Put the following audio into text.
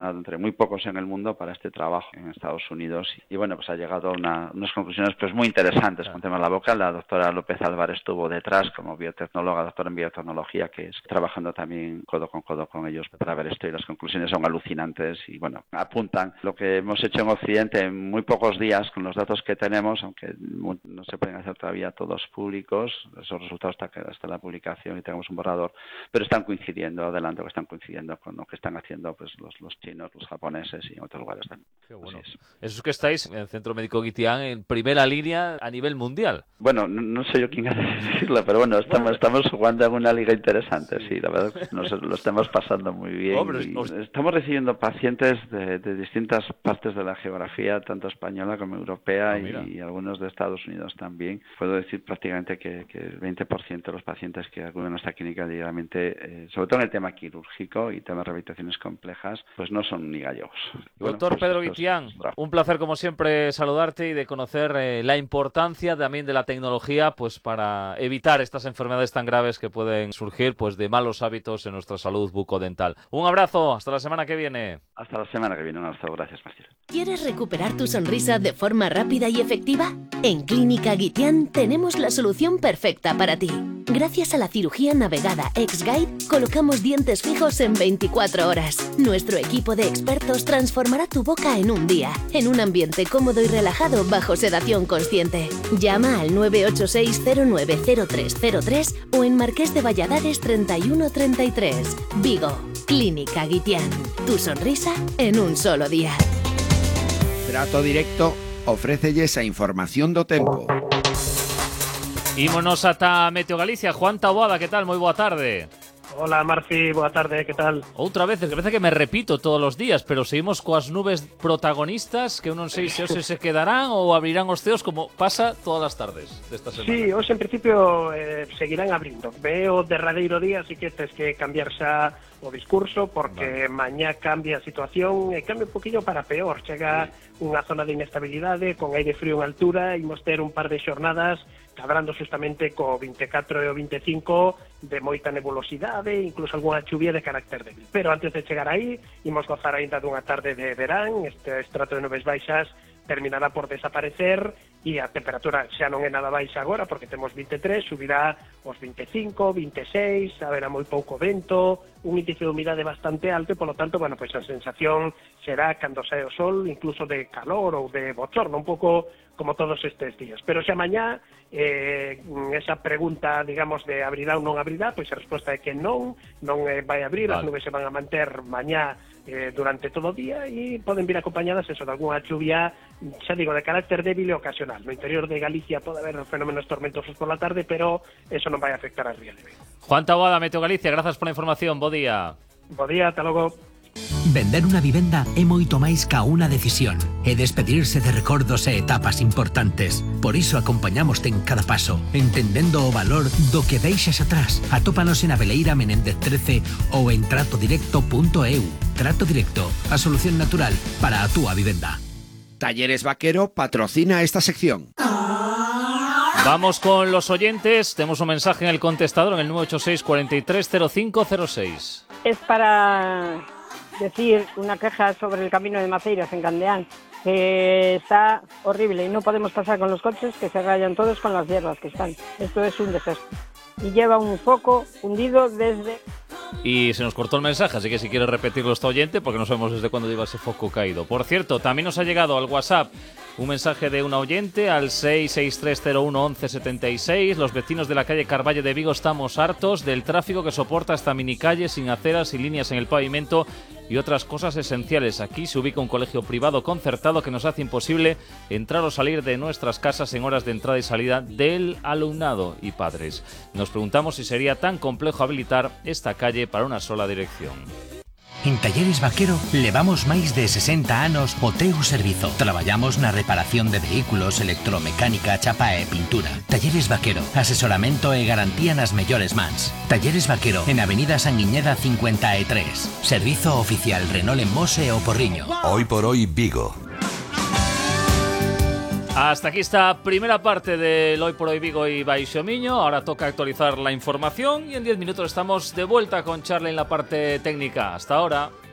entre muy pocos en el mundo para este trabajo en Estados Unidos. Y bueno, pues ha llegado a unas conclusiones pues muy interesantes con temas de la boca. La doctora López Álvarez estuvo detrás como biotecnóloga, doctora en biotecnología, que es trabajando también codo con ellos para ver esto, y las conclusiones son alucinantes y bueno, apuntan lo que hemos hecho en Occidente en muy pocos días con los datos que tenemos, aunque no se pueden hacer todavía todos públicos, esos resultados hasta la publicación y tenemos un borrador, pero están coincidiendo, adelanto que están coincidiendo con lo que están haciendo pues los chinos, los japoneses y en otros lugares también. Qué bueno. Eso es que estáis en el Centro Médico Guitián en primera línea a nivel mundial. Bueno, no sé yo quién ha de decirlo, pero bueno, estamos jugando en una liga interesante, sí, la verdad es que nos lo estamos pasando muy bien. Estamos recibiendo pacientes de distintas partes de la geografía, tanto española como europea, y algunos de Estados Unidos también. Puedo decir prácticamente que el 20% de los pacientes que acuden a nuestra clínica diariamente, sobre todo en el tema quirúrgico y temas de rehabilitaciones complejas, pues no son ni gallegos. Doctor Pedro Guitián, un placer como siempre saludarte y de conocer la importancia también de la tecnología pues para evitar estas enfermedades tan graves que pueden surgir pues de malos hábitos en nuestra salud bucodental. Un abrazo, hasta la semana que viene. Hasta la semana que viene, un abrazo, gracias Marcelo. ¿Quieres recuperar tu sonrisa de forma rápida y efectiva? En Clínica Guitián tenemos la solución perfecta para ti. Gracias a la cirugía navegada X-Guide, colocamos dientes fijos en 24 horas. Nuestro equipo de expertos transformará tu boca en un día, en un ambiente cómodo y relajado bajo sedación consciente. Llama al 986-090303 o en Marqués de Valladares 3133. Vigo, Clínica Guitián. Tu sonrisa en un solo día. Trato Directo ofrécelles a información do tempo. Ímonos ata Meteo Galicia. Juan Taboada, que tal? Moi boa tarde. Hola Marci, boa tarde, que tal? Outra vez, que parece que me repito todos os días, pero seguimos coas nubes protagonistas que eu non sei se hoxe se quedarán ou abrirán os ceos como pasa todas as tardes desta semana. Sí, hoxe en principio seguirán abrindo. Veo derradeiro día, así que tens que cambiar xa o discurso porque mañá cambia a situación e cambia un poquillo para peor. Chega unha zona de inestabilidade con aire frío en altura e imos ter un par de xornadas cabrando justamente co 24 e o 25 de moita nebulosidade, incluso algunha chuvia de carácter débil. Pero antes de chegar aí, imos gozar aínda dunha tarde de verán. Este estrato de nubes baixas terminará por desaparecer e a temperatura xa non é nada baixa agora porque temos 23, subirá aos 25, 26, haberá moi pouco vento, un índice de humidade bastante alto e, polo tanto, bueno, pois a sensación será cando sae o sol, incluso de calor ou de bochorno, un pouco como todos estes días. Pero xa mañá, esa pregunta, digamos, de abrirá ou non abrirá, pois a resposta é que non vai abrir, as nubes se van a manter mañá durante todo o día e poden vir acompañadas eso de algunha chuvia, xa digo, de carácter débil e ocasional. No interior de Galicia pode haber fenómenos tormentosos por la tarde, pero eso non vai afectar a ría de Vigo. Juan Taboada, Meteo Galicia, grazas pola información, bo día. Bo día, ata logo. Vender unha vivenda é moito máis ca unha decisión. É despedirse de recordos e etapas importantes. Por iso acompañamoste en cada paso, entendendo o valor do que deixas atrás. Atópanos en Aveleira Menéndez 13 ou en tratodirecto.eu. Trato Directo, a solución natural para a túa vivenda. Talleres Vaquero patrocina esta sección. Vamos con los oyentes. Tenemos un mensaje en el contestador en el 986 430506. Es para decir una queja sobre el camino de Maceiras en Candeán, que está horrible y no podemos pasar con los coches, que se rayan todos con las hierbas que están. Esto es un desastre. Y lleva un foco hundido desde... Y se nos cortó el mensaje, así que si quiere repetirlo este oyente, porque no sabemos desde cuándo lleva ese foco caído. Por cierto, también nos ha llegado al WhatsApp un mensaje de una oyente al 663011176. Los vecinos de la calle Carballo de Vigo estamos hartos del tráfico que soporta esta minicalle sin aceras y líneas en el pavimento y otras cosas esenciales. Aquí se ubica un colegio privado concertado que nos hace imposible entrar o salir de nuestras casas en horas de entrada y salida del alumnado y padres. Nos preguntamos si sería tan complejo habilitar esta calle para una sola dirección. En Talleres Vaquero levamos máis de 60 anos o teu servizo. Traballamos na reparación de vehículos, electromecánica, chapa e pintura. Talleres Vaquero, asesoramento e garantía nas mellores mans. Talleres Vaquero, en Avenida Sanguiñeda 53. Servizo oficial Renault en Mos e o Porriño. Hoy por hoy Vigo. Hasta aquí esta primera parte del Hoy por Hoy Vigo y Baixo Miño. Ahora toca actualizar la información y en 10 minutos estamos de vuelta con Charlie en la parte técnica. Hasta ahora.